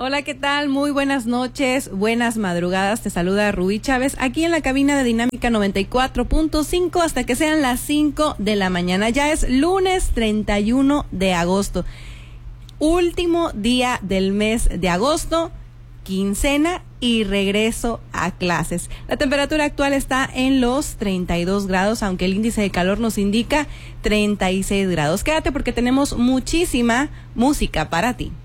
Hola, ¿qué tal? Muy buenas noches, buenas madrugadas. Te saluda Rubí Chávez aquí en la cabina de Dinámica 94.5 hasta que sean las 5 de la mañana. Ya es lunes 31 de agosto. Último día del mes de agosto, quincena y regreso a clases. La temperatura actual está en los 32 grados, aunque el índice de calor nos indica 36 grados. Quédate porque tenemos muchísima música para ti.